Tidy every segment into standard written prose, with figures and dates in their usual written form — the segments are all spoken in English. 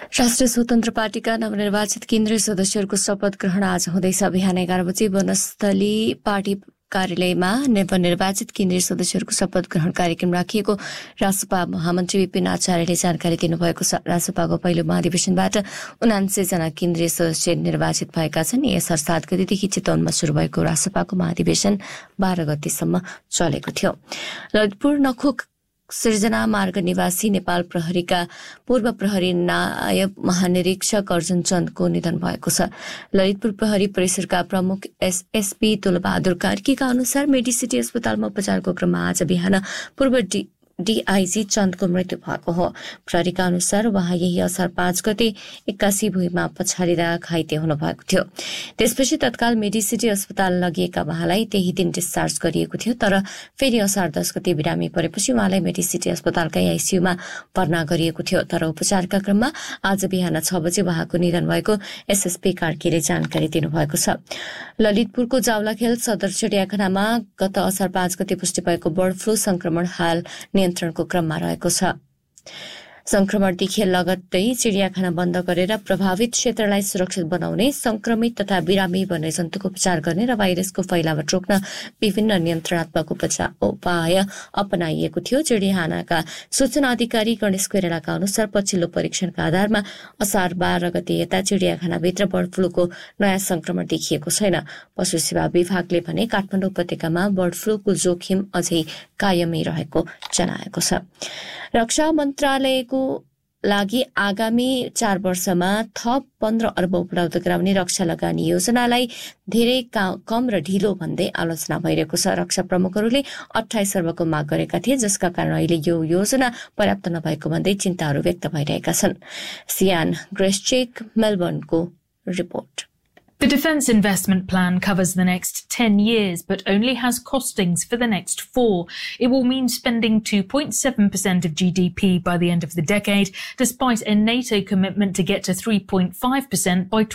राष्ट्रिय स्वतन्त्र पार्टीका नवनिर्वाचित केन्द्रीय सदस्यहरूको शपथ ग्रहण आज हुँदैछ। बिहान 11 बजे वनस्थली पार्टी कार्यालयमा नवनिर्वाचित केन्द्रीय सदस्यहरूको शपथ ग्रहण कार्यक्रम राखिएको रासपा महामन्त्री विपिन आचार्यले जानकारी दिनुभएको छ। रासपाको पहिलो महाधिवेशनबाट 79 जना केन्द्रीय सदस्य निर्वाचित भएका छन्। यसर 7 गतेदेखि चितवनमा शुरू भएको रासपाको महाधिवेशन 12 गतेसम्म चलेको थियो। ललितपुर नखोक सिर्जना मार्ग निवासी नेपाल प्रहरीका पूर्व प्रहरी नायब महानिरीक्षक अर्जुन चन्दको निधन भएको छ। ललितपुर प्रहरी परिसरका प्रमुख एसएसपी तुलबहादुर कार्कीका अनुसार मेडिसिटी अस्पतालमा उपचारको क्रममा आज बिहान पूर्व डीआईजी चन्दको मृत्यु भएको हो। प्रहरीका अनुसार उहाँ यही असार 5 गते 81 भुइँमा पछारिँदा घाइते हुनुभएको थियो। त्यसपछि तत्काल मेडिसिटी अस्पताल लगिएका उहाँलाई त्यही दिन डिस्चार्ज गरिएको थियो, तर फेरि असार 10 गते बिरामी परेपछि उहाँलाई मेडिसिटी अस्पतालकै आइसियूमा भर्ना गरिएको थियो। तर उपचारका क्रममा आज बिहान 6 बजे उहाँको निधन भएको एसएसपी कार्कीले जानकारी दिनुभएको छ। ललितपुरको जावलाखेल सदर चिडियाखानामा गत असार 5 गते पुष्टि भएको बर्ड फ्लू संक्रमण हाल नियन्त्रणको क्रममा रहेको छ। संक्रमण देखिए लगत्तै चिडियाखाना बन्द गरेर प्रभावित क्षेत्रलाई सुरक्षित बनाउने, संक्रमित तथा बिरामी वन्यजन्तुको उपचार गर्ने र भाइरसको फैलावट रोक्न विभिन्न नियन्त्रणात्मक उपाय अपनाइएको थियो। चिडियाखानाका सूचना अधिकारी गणेश कोइरालाका अनुसार पछिल्लो परीक्षणका आधारमा असार 12 गते यता चिडियाखानाभित्र बर्ड फ्लूको नयाँ संक्रमण देखिएको छैन। पशु सेवा विभागले भने काठमाडौँ उपत्यकामा बर्ड फ्लूको जोखिम अझै कायमै रहेको जनाएको छ। रक्षा मन्त्रालयको लागि आगामी 4 वर्षमा थप 15 अर्ब उपलब्ध गराउने रक्षा लगानी योजनालाई धेरै कम र ढिलो भन्दै आलोचना भइरहेको छ। रक्षा प्रमुखहरूले 28 अर्बको माग गरेका थिए, जसका कारण अहिले यो योजना पर्याप्त नभएको भन्दै चिन्ताहरू व्यक्त भइरहेका छन्। सियान ग्रेस्चेक, मेलबर्नको report. The Defence Investment Plan covers the next 10 years, but only has costings for the next 4. It will mean spending 2.7% of GDP by the end of the decade, despite a NATO commitment to get to 3.5% by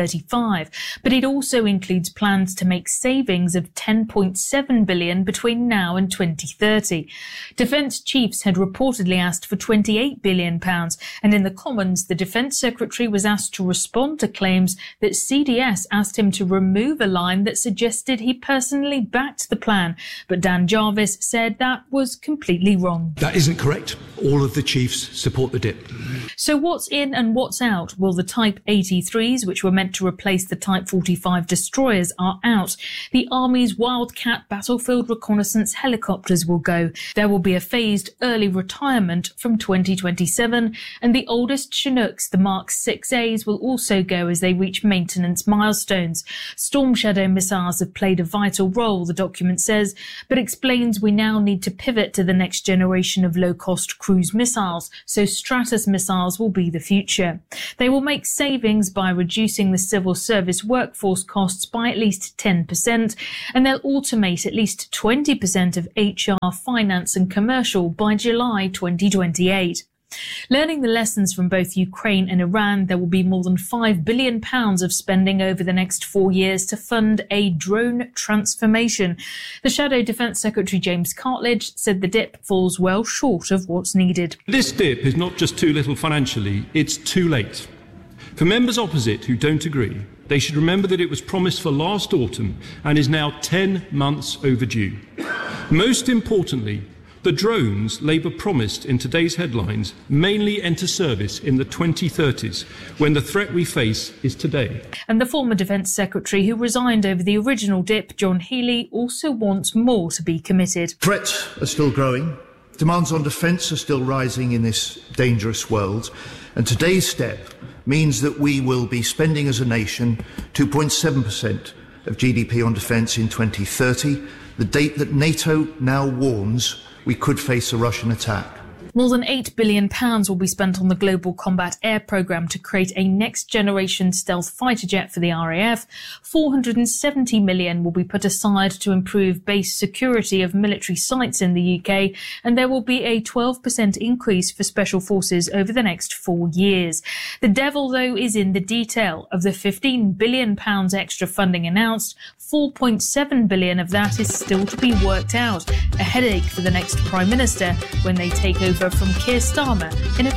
2035. But it also includes plans to make savings of 10.7 billion between now and 2030. Defence chiefs had reportedly asked for £28 billion, and in the Commons, the Defence Secretary was asked to respond to claims that CDS asked him to remove a line that suggested he personally backed the plan. But Dan Jarvis said that was completely wrong. That isn't correct. All of the chiefs support the DIP. So what's in and what's out? Well, the Type 83s, which were meant to replace the Type 45 destroyers, are out. The Army's Wildcat battlefield reconnaissance helicopters will go. There will be a phased early retirement from 2027, and the oldest Chinooks, the Mark 6As, will also go as they reach maintenance milestones. Storm Shadow missiles have played a vital role, the document says, but explains we now need to pivot to the next generation of low-cost cruise missiles, so Stratus missiles will be the future. They will make savings by reducing the civil service workforce costs by at least 10%, and they'll automate at least 20% of HR, finance and commercial by July 2028. Learning the lessons from both Ukraine and Iran, there will be more than £5 billion of spending over the next 4 years to fund a drone transformation. The Shadow Defence Secretary James Cartledge said the DIP falls well short of what's needed. This DIP is not just too little financially, it's too late. For members opposite who don't agree, they should remember that it was promised for last autumn and is now 10 months overdue. Most importantly, the drones Labour promised in today's headlines mainly enter service in the 2030s, when the threat we face is today. And the former Defence Secretary who resigned over the original DIP, John Healey, also wants more to be committed. Threats are still growing. Demands on defence are still rising in this dangerous world. And today's step means that we will be spending as a nation 2.7% of GDP on defence in 2030, the date that NATO now warns we could face a Russian attack. More than £8 billion will be spent on the Global Combat Air Programme to create a next-generation stealth fighter jet for the RAF. £470 million will be put aside to improve base security of military sites in the UK, and there will be a 12% increase for special forces over the next 4 years. The devil, though, is in the detail. Of the £15 billion extra funding announced, £4.7 billion of that is still to be worked out, a headache for the next Prime Minister when they take over from Keir Starmer in a